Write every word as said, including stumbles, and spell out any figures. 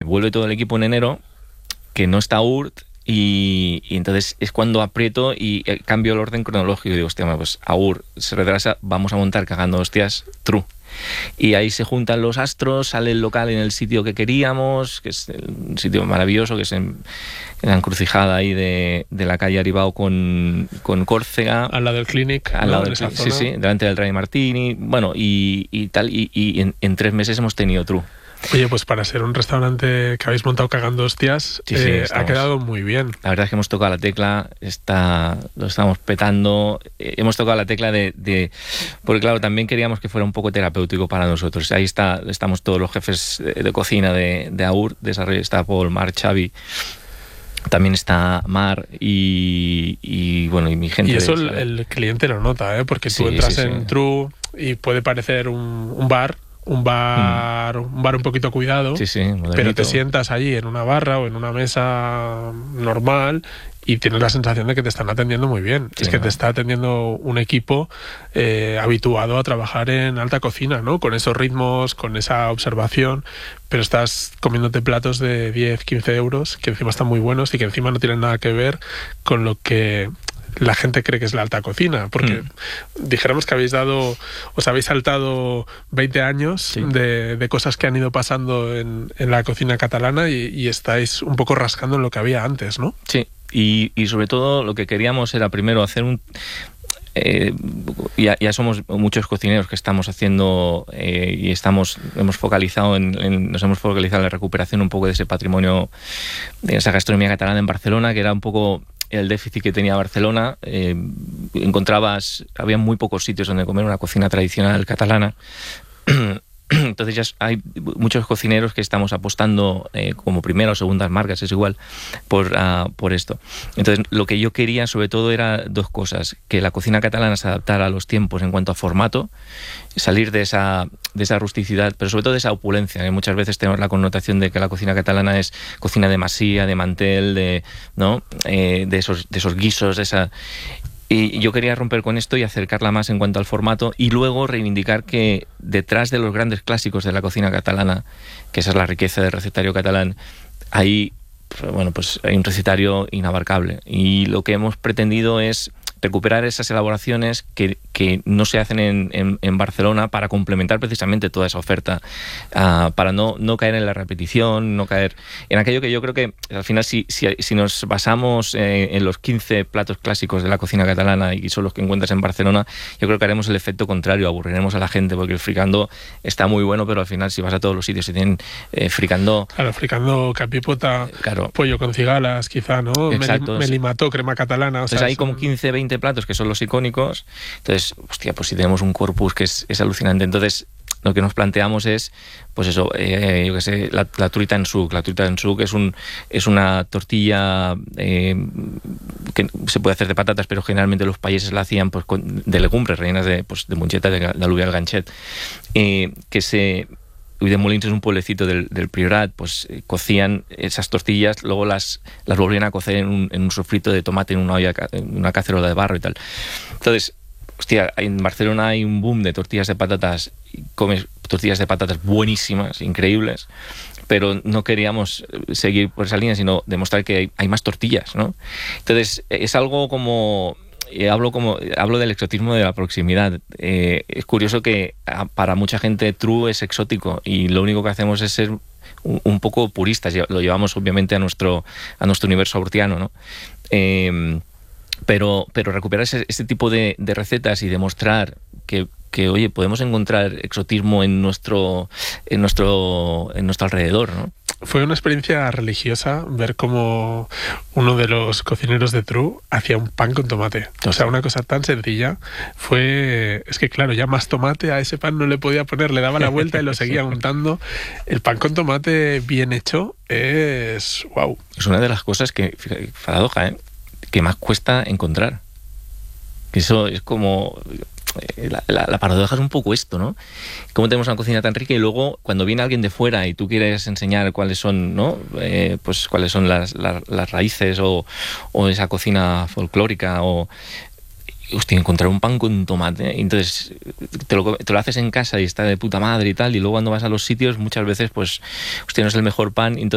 vuelve todo el equipo en enero, que no está Urt, y, y entonces es cuando aprieto y eh, cambio el orden cronológico y digo, hostia, pues Aur se retrasa, vamos a montar cagando hostias True. Y ahí se juntan los astros, sale el local en el sitio que queríamos, que es un sitio maravilloso, que es en, en la encrucijada ahí de, de la calle Aribao con, con Córcega. Al lado del Clinic. Al ¿no? lado en del esa Clinic, sí, zona. sí, delante del Rey Martini, bueno, y, y tal, y, y en, en tres meses hemos tenido True. Oye, pues para ser un restaurante que habéis montado cagando hostias, Sí, sí, eh, estamos, ha quedado muy bien. La verdad es que hemos tocado la tecla, está, lo estamos petando, eh, hemos tocado la tecla de, de... Porque claro, también queríamos que fuera un poco terapéutico para nosotros. Ahí está, estamos todos los jefes de, de cocina de, de Aur, desarrollo, está Paul, Mar, Xavi, también está Mar y, y bueno, y mi gente. Y eso de, el, el cliente lo nota, ¿eh? Porque tú sí, entras sí, en sí. True y puede parecer un, un bar, un bar, mm. un bar un poquito cuidado, sí, sí, pero te sientas allí en una barra o en una mesa normal y tienes la sensación de que te están atendiendo muy bien. Sí, es que no. te está atendiendo un equipo eh, habituado a trabajar en alta cocina, ¿no? Con esos ritmos, con esa observación, pero estás comiéndote platos de diez, quince euros, que encima están muy buenos y que encima no tienen nada que ver con lo que la gente cree que es la alta cocina, porque mm. dijéramos que habéis dado, os habéis saltado veinte años sí. de, de cosas que han ido pasando en, en la cocina catalana y, y estáis un poco rascando en lo que había antes, ¿no? Sí, y, y sobre todo lo que queríamos era primero hacer un... Eh, ya, ya somos muchos cocineros que estamos haciendo eh, y estamos hemos focalizado en, en, nos hemos focalizado en la recuperación un poco de ese patrimonio, de esa gastronomía catalana en Barcelona, que era un poco el déficit que tenía Barcelona. Eh, encontrabas, había muy pocos sitios donde comer una cocina tradicional catalana. Entonces ya hay muchos cocineros que estamos apostando eh, como primera o segundas marcas, es igual, por, uh, por esto. Entonces lo que yo quería sobre todo era dos cosas: que la cocina catalana se adaptara a los tiempos en cuanto a formato, salir de esa, de esa rusticidad, pero sobre todo de esa opulencia, que muchas veces tenemos la connotación de que la cocina catalana es cocina de masía, de mantel, de, ¿no? eh, de, esos, de esos guisos, de esa... Y yo quería romper con esto y acercarla más en cuanto al formato, y luego reivindicar que detrás de los grandes clásicos de la cocina catalana, que esa es la riqueza del recetario catalán, hay, bueno, pues hay un recetario inabarcable. Y lo que hemos pretendido es recuperar esas elaboraciones que, que no se hacen en, en, en Barcelona, para complementar precisamente toda esa oferta, uh, para no, no caer en la repetición, no caer en aquello que yo creo que al final si, si, si nos basamos eh, en los quince platos clásicos de la cocina catalana y son los que encuentras en Barcelona, yo creo que haremos el efecto contrario, aburriremos a la gente, porque el fricando está muy bueno, pero al final si vas a todos los sitios y tienen eh, fricando... Claro, fricando capipota, claro, pollo con cigalas quizá, ¿no? Exacto. Melimató, crema catalana. O Entonces sea, hay es... como quince, veinte platos que son los icónicos. Entonces, hostia, pues si tenemos un corpus que es, es alucinante. Entonces, lo que nos planteamos es, pues eso, eh, yo qué sé, la, la truita en suc. La truita en suc es, un, es una tortilla eh, que se puede hacer de patatas, pero generalmente los países la hacían pues, con, de legumbres rellenas de, pues, de moncheta, de, de alubial ganchet, eh, que se... Ulldemolins es un pueblecito del, del Priorat, pues eh, cocían esas tortillas, luego las, las volvían a cocer en un, en un sofrito de tomate en una olla, en una cacerola de barro y tal. Entonces, hostia, en Barcelona hay un boom de tortillas de patatas, y comes tortillas de patatas buenísimas, increíbles, pero no queríamos seguir por esa línea, sino demostrar que hay, hay más tortillas, ¿no? Entonces, es algo como... Eh, hablo como hablo del exotismo de la proximidad. Eh, es curioso que a, para mucha gente True es exótico y lo único que hacemos es ser un, un poco puristas. Lo llevamos obviamente a nuestro a nuestro universo aurtiano, ¿no? Eh, pero pero recuperar ese, ese tipo de, de recetas y demostrar que que oye, podemos encontrar exotismo en nuestro en nuestro en nuestro alrededor, ¿no? Fue una experiencia religiosa ver cómo uno de los cocineros de True hacía un pan con tomate. O sea, una cosa tan sencilla. Fue... Es que claro, ya más tomate a ese pan no le podía poner, le daba la vuelta y lo seguía untando. El pan con tomate bien hecho es... wow. Es una de las cosas que, paradoja, ¿eh? que más cuesta encontrar. Eso es como... La, la, la paradoja es un poco esto, ¿no? Cómo tenemos una cocina tan rica y luego cuando viene alguien de fuera y tú quieres enseñar cuáles son, ¿no? Eh, pues cuáles son las, las, las raíces o, o esa cocina folclórica o... Hostia, encontrar un pan con tomate, entonces te lo, te lo haces en casa y está de puta madre y tal, y luego cuando vas a los sitios muchas veces pues, hostia, no es el mejor pan, entonces